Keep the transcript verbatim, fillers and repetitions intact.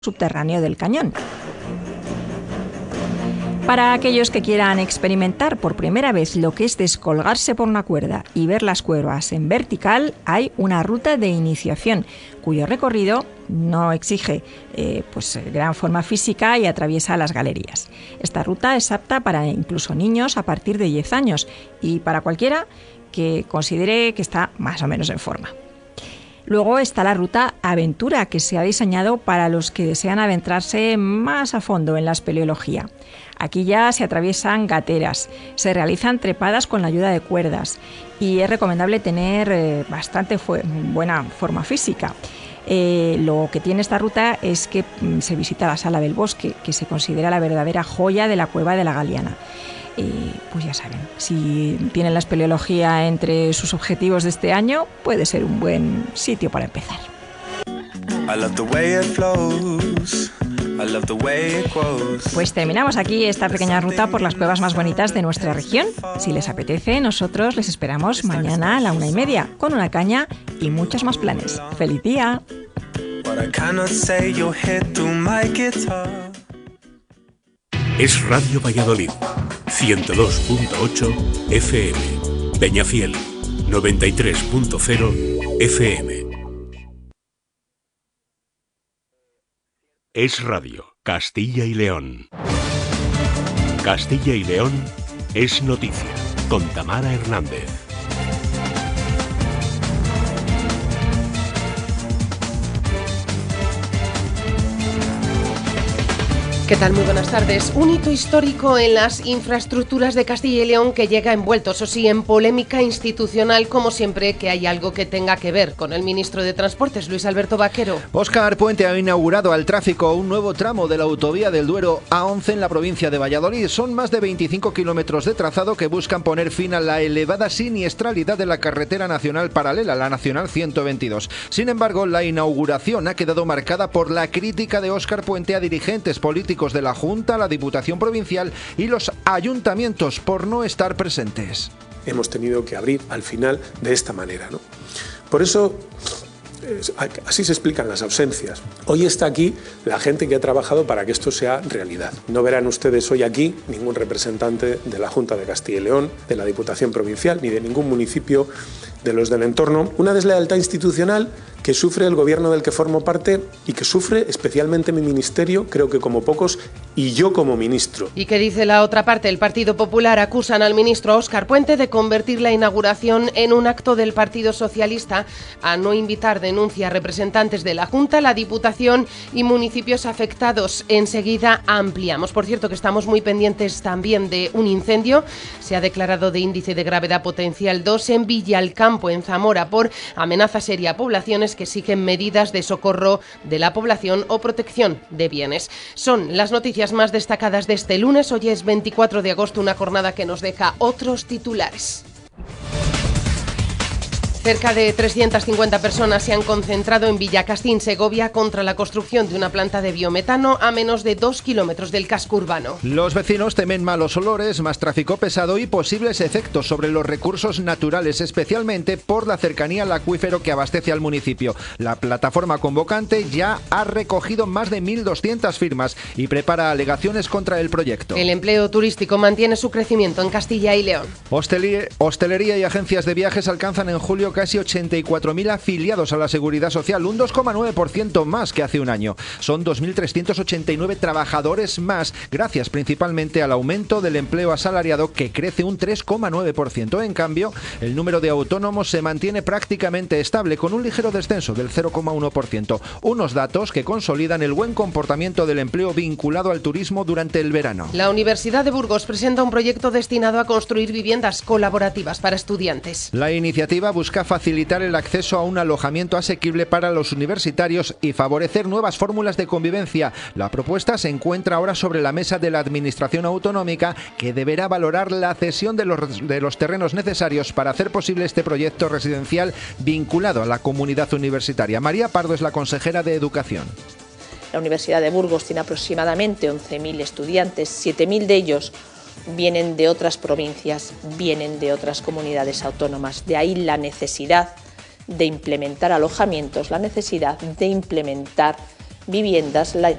subterráneo del cañón. Para aquellos que quieran experimentar por primera vez lo que es descolgarse por una cuerda y ver las cuevas en vertical, hay una ruta de iniciación cuyo recorrido no exige eh, pues, gran forma física y atraviesa las galerías. Esta ruta es apta para incluso niños a partir de diez años y para cualquiera que considere que está más o menos en forma. Luego está la ruta Aventura, que se ha diseñado para los que desean adentrarse más a fondo en la espeleología. Aquí ya se atraviesan gateras, se realizan trepadas con la ayuda de cuerdas y es recomendable tener eh, bastante fu- buena forma física. Eh, lo que tiene esta ruta es que mm, se visita la Sala del Bosque, que se considera la verdadera joya de la cueva de la Galiana. Eh, pues ya saben, si tienen la espeleología entre sus objetivos de este año, puede ser un buen sitio para empezar. Pues terminamos aquí esta pequeña ruta por las cuevas más bonitas de nuestra región. Si les apetece, nosotros les esperamos mañana a la una y media con una caña y muchos más planes. ¡Feliz día! Es Radio Valladolid, ciento dos punto ocho F M, Peñafiel, noventa y tres punto cero F M. Es Radio, Castilla y León. Castilla y León es noticia, con Tamara Hernández. ¿Qué tal? Muy buenas tardes. Un hito histórico en las infraestructuras de Castilla y León que llega envuelto, eso sí, en polémica institucional, como siempre que hay algo que tenga que ver con el ministro de Transportes, Luis Alberto Vaquero. Óscar Puente ha inaugurado al tráfico un nuevo tramo de la autovía del Duero A once en la provincia de Valladolid. Son más de veinticinco kilómetros de trazado que buscan poner fin a la elevada siniestralidad de la carretera nacional paralela, la Nacional ciento veintidós. Sin embargo, la inauguración ha quedado marcada por la crítica de Óscar Puente a dirigentes políticos de la Junta, la Diputación Provincial y los ayuntamientos por no estar presentes. Hemos tenido que abrir al final de esta manera, ¿no? Por eso, así se explican las ausencias. Hoy está aquí la gente que ha trabajado para que esto sea realidad. No verán ustedes hoy aquí ningún representante de la Junta de Castilla y León, de la Diputación Provincial, ni de ningún municipio de los del entorno. Una deslealtad institucional que sufre el gobierno del que formo parte y que sufre especialmente mi ministerio, creo que como pocos, y yo como ministro. ¿Y qué dice la otra parte? El Partido Popular acusan al ministro Óscar Puente de convertir la inauguración en un acto del Partido Socialista, a no invitar, denuncia, representantes de la Junta, la Diputación y municipios afectados. Enseguida ampliamos. Por cierto, que estamos muy pendientes también de un incendio. Se ha declarado de índice de gravedad potencial dos en Villalcampo, en Zamora, por amenaza seria a poblaciones que exigen medidas de socorro de la población o protección de bienes. Son las noticias más destacadas de este lunes. Hoy es veinticuatro de agosto, una jornada que nos deja otros titulares. Cerca de trescientas cincuenta personas se han concentrado en Villacastín, Segovia, contra la construcción de una planta de biometano a menos de dos kilómetros del casco urbano. Los vecinos temen malos olores, más tráfico pesado y posibles efectos sobre los recursos naturales, especialmente por la cercanía al acuífero que abastece al municipio. La plataforma convocante ya ha recogido más de mil doscientas firmas y prepara alegaciones contra el proyecto. El empleo turístico mantiene su crecimiento en Castilla y León. Hostelería, hostelería y agencias de viajes alcanzan en julio casi ochenta y cuatro mil afiliados a la Seguridad Social, un dos coma nueve por ciento más que hace un año. Son dos mil trescientos ochenta y nueve trabajadores más, gracias principalmente al aumento del empleo asalariado, que crece un tres coma nueve por ciento. En cambio, el número de autónomos se mantiene prácticamente estable, con un ligero descenso del cero coma uno por ciento. Unos datos que consolidan el buen comportamiento del empleo vinculado al turismo durante el verano. La Universidad de Burgos presenta un proyecto destinado a construir viviendas colaborativas para estudiantes. La iniciativa busca facilitar el acceso a un alojamiento asequible para los universitarios y favorecer nuevas fórmulas de convivencia. La propuesta se encuentra ahora sobre la mesa de la Administración Autonómica, que deberá valorar la cesión de los, de los terrenos necesarios para hacer posible este proyecto residencial vinculado a la comunidad universitaria. María Pardo es la consejera de Educación. La Universidad de Burgos tiene aproximadamente once mil estudiantes, siete mil de ellos vienen de otras provincias, vienen de otras comunidades autónomas. De ahí la necesidad de implementar alojamientos, la necesidad de implementar viviendas, la,